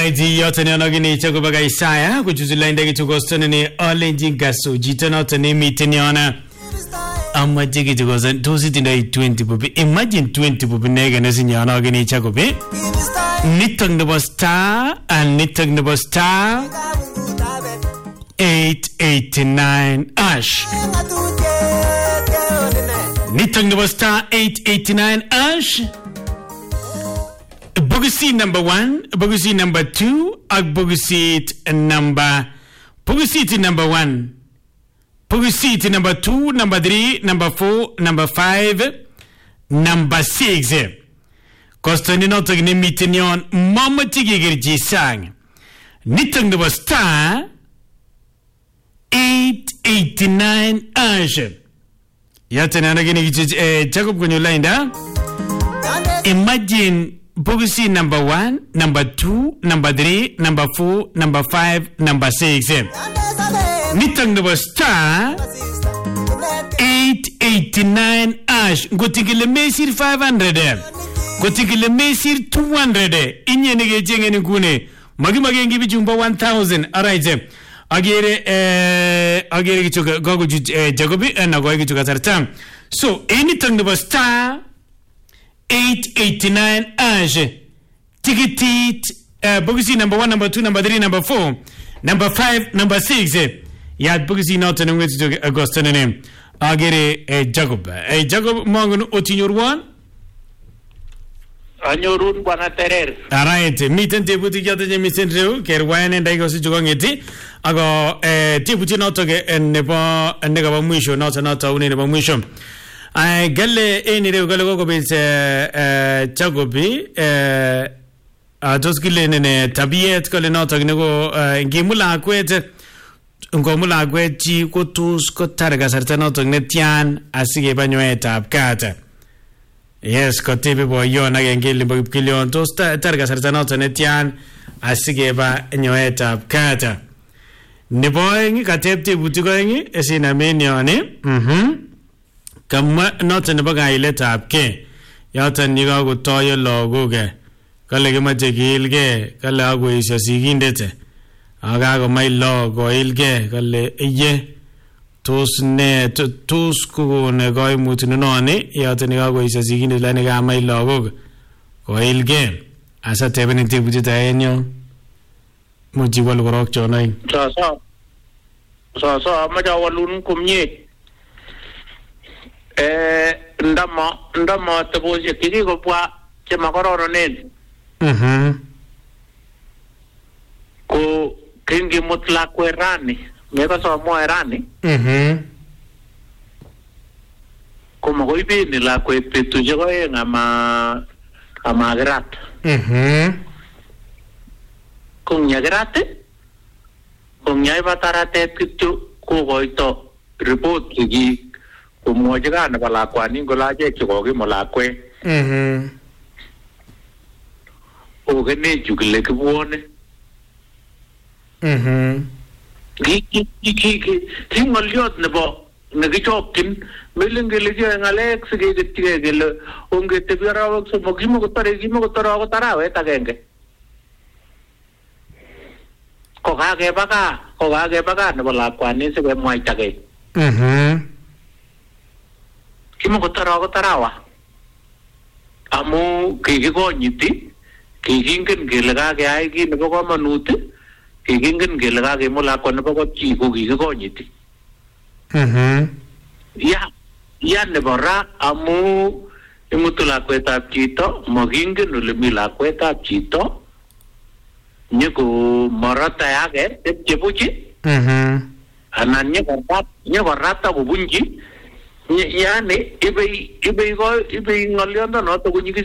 Alright, yote ni anagini chako baga Isaya kuchuzula indegi chukostone ni olenji gaso jito noto ni miti ni ona amma jiki chukosan tosi tindai 20 pupi. Imagine 20 pupi nege nesi ni anagini chako pi nitang nebo star and nitang nebo star 889 ash nitang nebo star 889 ash. Bogusi number 1, Bogusi number 2, and Bogusi number 1, Bogusi number 2, number 3, number 4, number 5, number 6. Kostoni no tagni mitinion mama tigigirji sang. Nitang number star 889 ash. Yatena nagini Jacob Kunyulainda. Imagine Bogusi number 1, number 2, number 3, number 4, number 5, number 6. Nitang number star 889 ash. Gotikile mesir 500. Gotikile mesir 200. Inye nige jenge nikune. Magi ngibi jumba 1000. Alright. Agere kichuka gogo Jacobi na gogo kichuka sartam. So anything number star 889 ash. Ticket Bogusi number 1, number 2, number 3, number 4, number 5, number 6. Yad Bogusi not an English to Augusta name. Agere Jacob. Jacob Mongon Otinur one. Anyorun Guanaterer. Alright, meet and deputy Yata Jemison, Kerwan and I go to Jongeti. I go deputy not to get and never a negative mission, not only about mission. I galle eni re galo go bis Jacobi toskile ne tabiet kole noto nego ngimula kwete ngomula kweti ko tus ko targa sarta noto ne tian asige banyoeta apkata. Yes, ko tebe bo yo na ngeli bo kilion tos targa sarta noto ne tian asige ba nyoeta apkata. Ne boy ngi katepte butiko ngi esina menione kama noten baga ile tapke yatan niga go toyo logo ge kale ge maje gilge kale ago isa sigindete aga go mai logo ilge kale ye tos ne tos ko ne go mutun no ne yatan niga go isa siginde la ne ga mai logo go ilge asa tebeni te bujita enyo muji wal gorok chonai so maja walun kumnye ndama taboje kiki ko kwa chema kororo nen ko kingi mutla kwerani meko so mo erani ko mo ibi ni la kwe petu jego ngama grat ko nyagrate ko nyai batarate pitu ko goito report gi kumwajika na balakwa ningo laje chikogi molakwe ogene jugile kibone ki ngoliot nebo ngichoptin melengele je ngalex ge tigele onge tebira wak so mogimo ko tara ko tarawe tagenge ko kage baga na balakwa ni se be moi tage kimo ko tarawa amu kiki ko nyiti kikingen gelaga ge ai gi nebo ko manuti kikingen gelaga ge mola ko nebo ko chi ko kiki ko nyiti ya nebo ra amu imutula kweta chito mogingen ule mila kweta chito nyiko marata yake tebuchi ananye korata ko bunji yani ibe ngoliondo no to kunyi